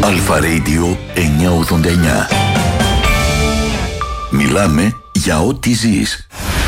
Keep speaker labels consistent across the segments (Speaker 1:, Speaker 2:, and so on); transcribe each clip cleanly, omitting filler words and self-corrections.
Speaker 1: Αλφα Radio 989. Μιλάμε για ό,τι ζεις.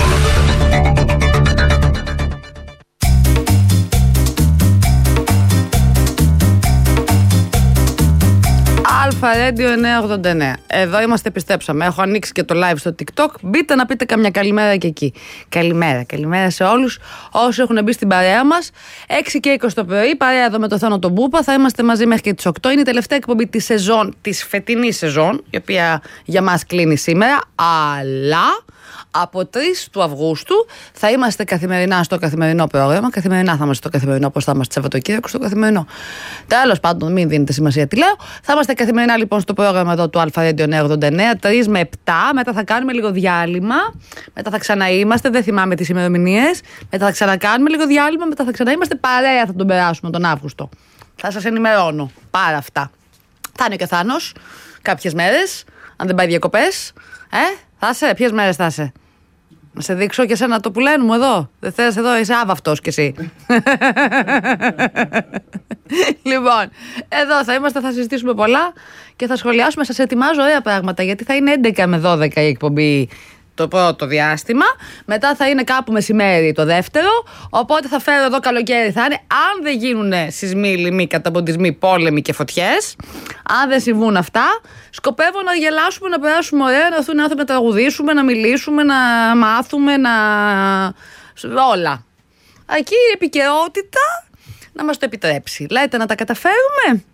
Speaker 2: Αλφα Radio 989. Εδώ είμαστε, επιστρέψαμε. Έχω ανοίξει και το live στο TikTok. Μπείτε να πείτε καμιά καλημέρα και εκεί. Καλημέρα σε όλους όσοι έχουν μπει στην παρέα μας. 6 και 20 το πρωί, παρέα εδώ με το Θάνο τον Μπούπα. Θα είμαστε μαζί μέχρι και τις 8. Είναι η τελευταία εκπομπή της σεζόν, της φετινής σεζόν, η οποία για μας κλείνει σήμερα. Αλλά από 3 του Αυγούστου θα είμαστε καθημερινά στο καθημερινό πρόγραμμα. Καθημερινά θα είμαστε στο καθημερινό, όπως θα είμαστε Σαββατοκύριακο στο καθημερινό. Τέλος πάντων, μην δίνετε σημασία τι λέω. Θα είμαστε καθημερινά λοιπόν στο πρόγραμμα εδώ του Αλφα Radio 989, 3 με 7. Μετά θα κάνουμε λίγο διάλειμμα. Μετά θα ξαναείμαστε, δεν θυμάμαι τις ημερομηνίες. Μετά θα ξανακάνουμε λίγο διάλειμμα. Μετά θα ξαναείμαστε παρέα, θα τον περάσουμε τον Αύγουστο. Θα σας ενημερώνω πάρα αυτά. Θα είναι και ο Θάνος κάποιες μέρες, αν δεν πάει διακοπές. Θα είσαι, ποιες μέρες θα είσαι? Να σε δείξω και εσένα το πουλέν μου εδώ. Δεν θες εδώ, είσαι άβαυτος κι εσύ. Λοιπόν, εδώ θα είμαστε, θα συζητήσουμε πολλά και θα σχολιάσουμε. Σας ετοιμάζω ωραία πράγματα, γιατί θα είναι 11 με 12 η εκπομπή το πρώτο διάστημα. Μετά θα είναι κάπου μεσημέρι το δεύτερο. Οπότε θα φέρω εδώ καλοκαίρι θα είναι. Αν δεν γίνουν σεισμοί, λοιμοί, καταποντισμοί, πόλεμοι και φωτιές, αν δεν συμβούν αυτά, σκοπεύω να γελάσουμε, να περάσουμε ωραία, να έρθουν άνθρωποι να τραγουδήσουμε, να μιλήσουμε, να μάθουμε, όλα. Εκεί η επικαιρότητα να μας το επιτρέψει. Λέτε να τα καταφέρουμε?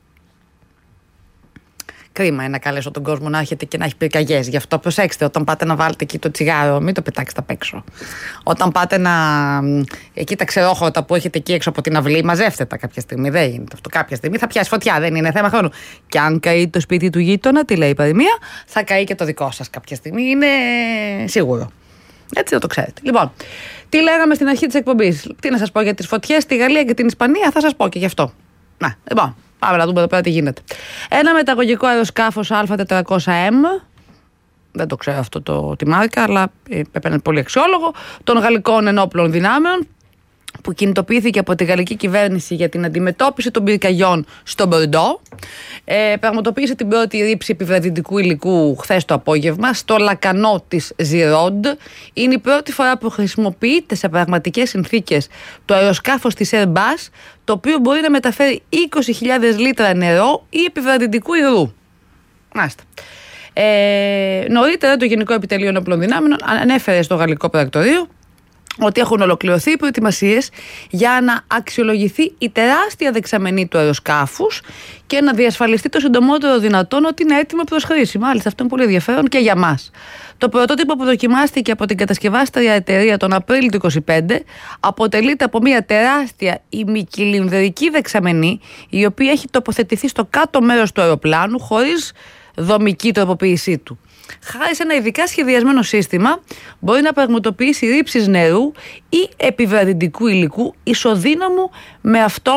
Speaker 2: Κρίμα είναι να καλέσω τον κόσμο να έχετε και να έχει πυρκαγιές. Γι' αυτό προσέξτε, όταν πάτε να βάλετε εκεί το τσιγάρο, μην το πετάξετε απ' έξω. Όταν πάτε εκεί τα ξερόχορτα που έχετε εκεί έξω από την αυλή, μαζεύτε τα κάποια στιγμή. Δεν γίνεται αυτό. Κάποια στιγμή θα πιάσει φωτιά, δεν είναι θέμα χρόνου. Και αν καεί το σπίτι του γείτονα, τι λέει η παροιμία, θα καεί και το δικό σας κάποια στιγμή. Είναι σίγουρο. Έτσι δεν το ξέρετε. Λοιπόν, τι λέγαμε στην αρχή της εκπομπής? Τι να σας πω για τις φωτιές στη Γαλλία και την Ισπανία, θα σας πω και γι' αυτό. Να, λοιπόν. Πάμε να δούμε εδώ πέρα τι γίνεται. Ένα μεταγωγικό αεροσκάφος Α400M, δεν το ξέρω αυτό τη μάρκα, αλλά έπαιρνε πολύ αξιόλογο, των γαλλικών ενόπλων δυνάμεων, που κινητοποιήθηκε από τη γαλλική κυβέρνηση για την αντιμετώπιση των πυρκαγιών στο Μπορντό. Πραγματοποίησε την πρώτη ρήψη επιβραδυτικού υλικού χθες το απόγευμα στο λακανό της Ζιρόντ. Είναι η πρώτη φορά που χρησιμοποιείται σε πραγματικές συνθήκες το αεροσκάφος της Airbus, το οποίο μπορεί να μεταφέρει 20.000 λίτρα νερό ή επιβραδυτικού υγρού. Μάλιστα. Νωρίτερα το Γενικό Επιτελείο Ενόπλων Δυνάμεων ανέφερε στο γαλλικό πρακτορείο ότι έχουν ολοκληρωθεί οι προετοιμασίες για να αξιολογηθεί η τεράστια δεξαμενή του αεροσκάφους και να διασφαλιστεί το συντομότερο δυνατόν ότι είναι έτοιμο προς χρήση. Μάλιστα, αυτό είναι πολύ ενδιαφέρον και για μας. Το πρωτότυπο που δοκιμάστηκε από την κατασκευάστρια εταιρεία τον Απρίλιο του 2025 αποτελείται από μια τεράστια ημικυλινδρική δεξαμενή, η οποία έχει τοποθετηθεί στο κάτω μέρος του αεροπλάνου χωρίς δομική τροποποίησή του. Χάρη σε ένα ειδικά σχεδιασμένο σύστημα, μπορεί να πραγματοποιήσει ρήψεις νερού ή επιβραδυτικού υλικού ισοδύναμου με αυτό